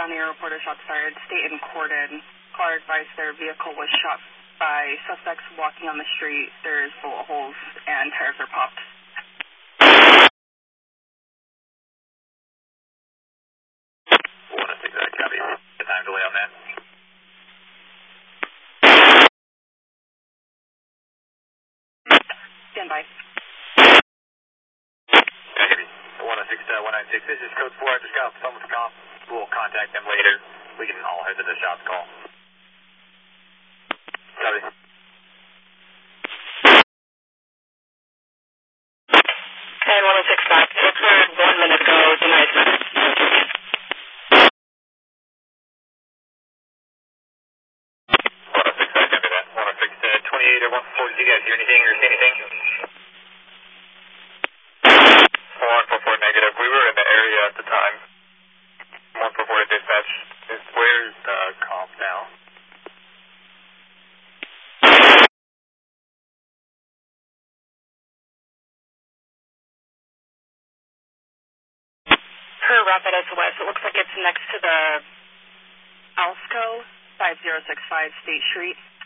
County reporter shots fired. State and Corden. Caller advised their vehicle was shot by suspects walking on the street. There's bullet holes and tires are popped. Copy. The time delay on that. Stand by. Copy. 196, this is code 4. I just got off the phone with the cop. We'll contact them later. We can all head to the shots call. Copy. And 106 back. It occurred 1 minute ago tonight. 28 or 140, do you guys hear anything or see anything? 144 negative. We were in the area at the time. 144 to dispatch. Where's the comp now? Per Rapid SOS, it looks like it's next to the Alsco 5065 State Street.